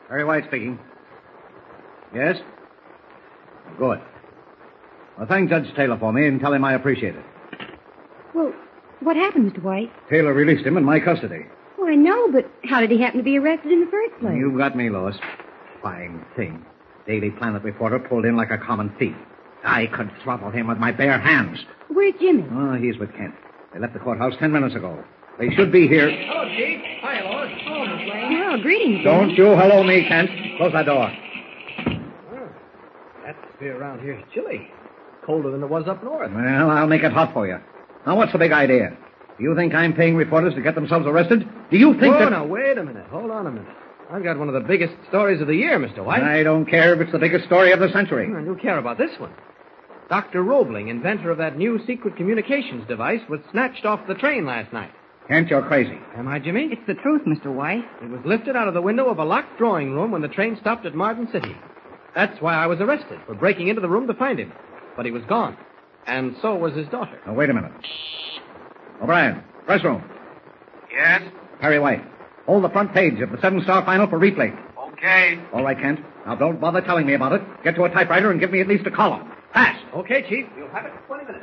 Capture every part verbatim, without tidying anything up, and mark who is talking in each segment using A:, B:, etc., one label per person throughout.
A: Perry White speaking. Yes? Good. Well, thank Judge Taylor for me and tell him I appreciate it.
B: Well, what happened, Mister White?
A: Taylor released him in my custody.
B: Oh, I know, but how did he happen to be arrested in the first place?
A: You've got me, Lois. Fine thing. Daily Planet reporter pulled in like a common thief. I could throttle him with my bare hands.
B: Where's Jimmy?
A: Oh, he's with Kent. They left the courthouse ten minutes ago. They should be here.
C: Hello, Chief. Hi, Lois.
B: Oh, Miss Lane. Well, greetings,
A: Don't
B: Jimmy.
A: you hello me, Kent. Close that door.
C: Oh, atmosphere around here is chilly. Colder than it was up north.
A: Well, I'll make it hot for you. Now, what's the big idea? Do you think I'm paying reporters to get themselves arrested? Do you think
C: oh,
A: that...
C: now, wait a minute. Hold on a minute. I've got one of the biggest stories of the year, Mister White.
A: I don't care if it's the biggest story of the century.
C: I do care about this one. Doctor Roebling, inventor of that new secret communications device, was snatched off the train last night.
A: Kent, you're crazy.
C: Am I, Jimmy?
B: It's the truth, Mister White.
C: He was lifted out of the window of a locked drawing room when the train stopped at Martin City. That's why I was arrested, for breaking into the room to find him. But he was gone. And so was his daughter.
A: Now, wait a minute. O'Brien, press room.
D: Yes?
A: Perry White, hold the front page of the seven-star final for replay.
D: Okay.
A: All right, Kent. Now, don't bother telling me about it. Get to a typewriter and give me at least a column. Fast.
C: Okay, Chief. You'll have it in twenty minutes.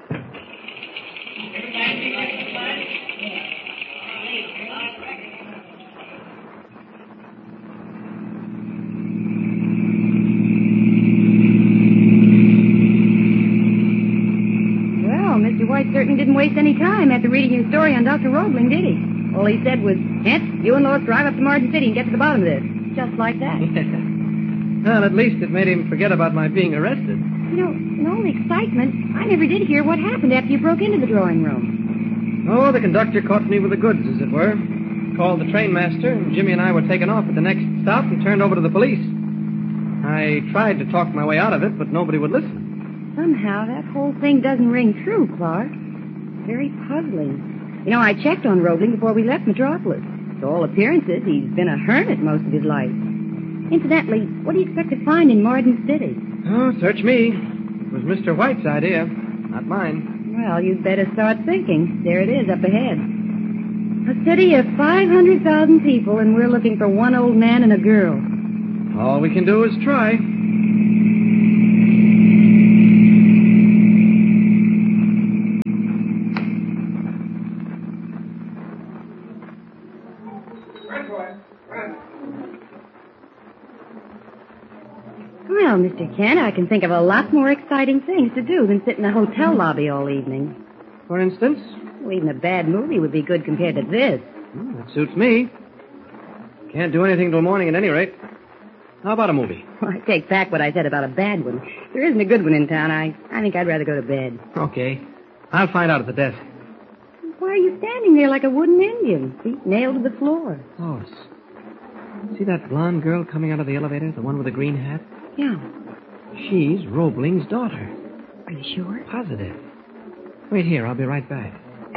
B: Well, Mister White certainly didn't waste any time after reading your story on Doctor Roebling, did he? All he said was, Kent, you and Lois drive up to Martin City and get to the bottom of this. Just like that.
C: Well, at least it made him forget about my being arrested.
B: You know, in all the excitement, I never did hear what happened after you broke into the drawing room.
C: Oh, the conductor caught me with the goods, as it were. Called the trainmaster, and Jimmy and I were taken off at the next stop and turned over to the police. I tried to talk my way out of it, but nobody would listen.
B: Somehow, that whole thing doesn't ring true, Clark. Very puzzling. You know, I checked on Roebling before we left Metropolis. To all appearances, he's been a hermit most of his life. Incidentally, what do you expect to find in Martin City?
C: Oh, search me. It was Mister White's idea, not mine.
B: Well, you'd better start thinking. There it is up ahead. A city of five hundred thousand people, and we're looking for one old man and a girl.
C: All we can do is try.
B: Well, Mister Kent, I can think of a lot more exciting things to do than sit in a hotel lobby all evening.
C: For instance?
B: Well, even a bad movie would be good compared to this.
C: Hmm, that suits me. Can't do anything till morning at any rate. How about a movie?
B: Well, I take back what I said about a bad one. If there isn't a good one in town, I, I think I'd rather go to bed.
C: Okay. I'll find out at the desk.
B: Why are you standing there like a wooden Indian, feet nailed to the floor?
C: Lois, see that blonde girl coming out of the elevator, the one with the green hat?
B: Yeah.
C: She's Roebling's daughter.
B: Are you sure?
C: Positive. Wait here, I'll be right back.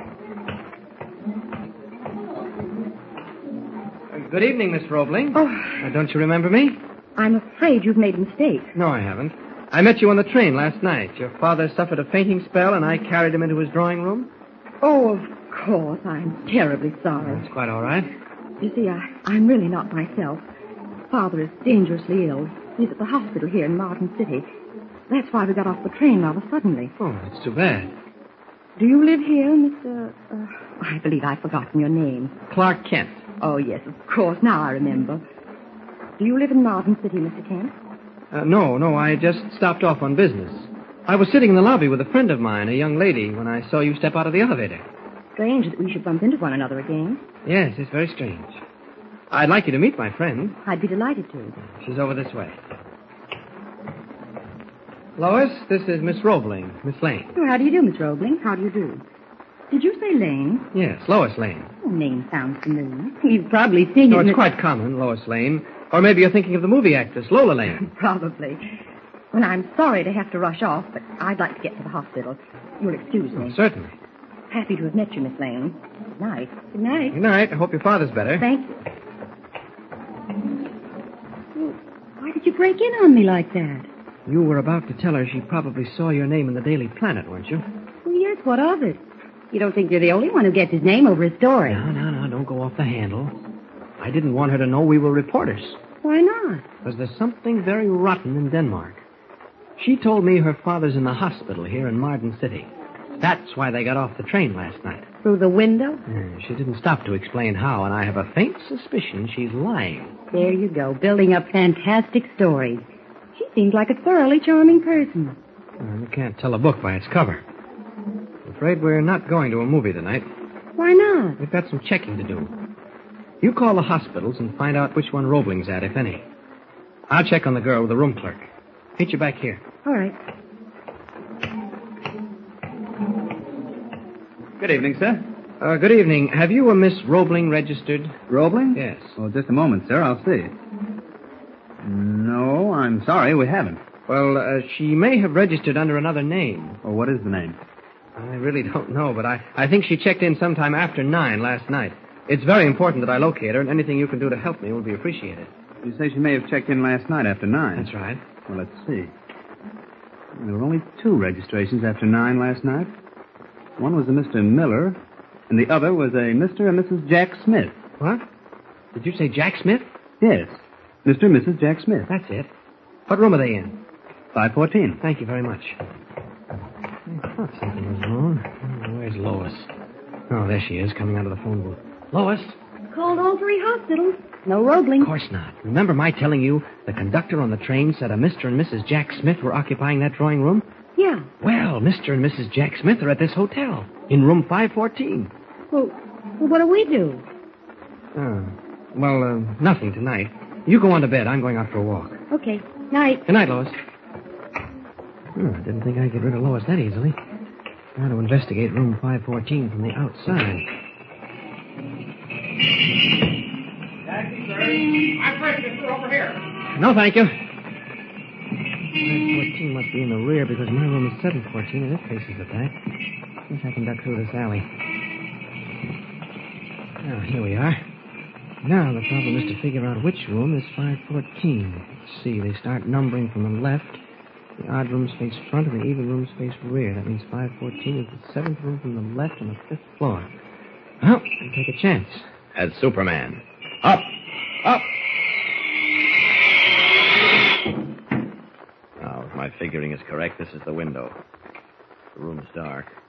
C: Good evening, Miss Roebling.
B: Oh.
C: Uh, don't you remember me?
B: I'm afraid you've made a mistake.
C: No, I haven't. I met you on the train last night. Your father suffered a fainting spell, and I carried him into his drawing room.
B: Oh, of course. I'm terribly sorry.
C: That's quite all right.
B: You see, I, I'm really not myself. Father is dangerously ill. He's at the hospital here in Martin City. That's why we got off the train rather suddenly.
C: Oh, that's too bad.
B: Do you live here, Mister Uh, I believe I've forgotten your name.
C: Clark Kent.
B: Oh, yes, of course. Now I remember. Do you live in Martin City, Mister Kent?
C: Uh, no, no, I just stopped off on business. I was sitting in the lobby with a friend of mine, a young lady, when I saw you step out of the elevator.
B: Strange that we should bump into one another again.
C: Yes, it's very strange. I'd like you to meet my friend.
B: I'd be delighted to.
C: She's over this way. Lois, this is Miss Roebling, Miss Lane.
B: Oh, how do you do, Miss Roebling? How do you do? Did you say Lane?
C: Yes, Lois Lane.
B: Oh, name sounds familiar. You've probably seen
C: No,
B: it.
C: it's quite common, Lois Lane. Or maybe you're thinking of the movie actress, Lola Lane.
B: Probably. Well, I'm sorry to have to rush off, but I'd like to get to the hospital. You'll excuse me.
C: Oh, certainly.
B: Happy to have met you, Miss Lane. Good night. Good night.
C: Good night. I hope your father's better.
B: Thank you. Well, why did you break in on me like that?
C: You were about to tell her she probably saw your name in the Daily Planet, weren't you?
B: Well, yes, what of it? You don't think you're the only one who gets his name over a story?
C: No, no, no, don't go off the handle. I didn't want her to know we were reporters.
B: Why not?
C: Because there's something very rotten in Denmark. She told me her father's in the hospital here in Marden City. That's why they got off the train last night.
B: Through the window?
C: Yeah, she didn't stop to explain how, and I have a faint suspicion she's lying.
B: There you go, building up fantastic stories. She seems like a thoroughly charming person.
C: Well, you can't tell a book by its cover. I'm afraid we're not going to a movie tonight.
B: Why not?
C: We've got some checking to do. You call the hospitals and find out which one Roebling's at, if any. I'll check on the girl with the room clerk. Meet you back here.
B: All right.
A: Good evening, sir.
C: Uh, good evening. Have you a Miss Roebling registered?
A: Roebling?
C: Yes.
A: Well, just a moment, sir. I'll see. No, I'm sorry, we haven't.
C: Well, uh, she may have registered under another name.
A: Oh, what is the name?
C: I really don't know, but I, I think she checked in sometime after nine last night. It's very important that I locate her, and anything you can do to help me will be appreciated.
A: You say she may have checked in last night after nine.
C: That's right.
A: Well, let's see. There were only two registrations after nine last night. One was a Mister Miller, and the other was a Mister and Missus Jack Smith.
C: What? Did you say Jack Smith?
A: Yes, Mister and Missus Jack Smith.
C: That's it. What room are they in?
A: five fourteen.
C: Thank you very much. I thought something was wrong. Oh, where's Lois? Oh, there she is, coming out of the phone booth. Lois?
B: Called all three hospitals. No Roebling.
C: Of course not. Remember my telling you the conductor on the train said a Mister and Missus Jack Smith were occupying that drawing room?
B: Yeah.
C: Well, Mister and Missus Jack Smith are at this hotel, in room five fourteen.
B: Well, well what do we do?
C: Oh. Well, uh, nothing tonight. You go on to bed. I'm going out for a walk.
B: Okay. Night.
C: Good night, Lois. Oh, I didn't think I'd get rid of Lois that easily. Got to investigate room five fourteen from the outside.
D: Taxi, sir. I'm registered over here.
C: No, thank you. five fourteen must be in the rear because my room is seven fourteen and it faces the back. Guess I can duck through this alley. Now, here we are. Now, the problem is to figure out which room is five fourteen. Let's see, they start numbering from the left. The odd rooms face front and the even rooms face rear. That means five fourteen is the seventh room from the left on the fifth floor. Well, I'll take a chance.
E: As Superman. Up! Up! Now, if my figuring is correct, this is the window. The room's dark.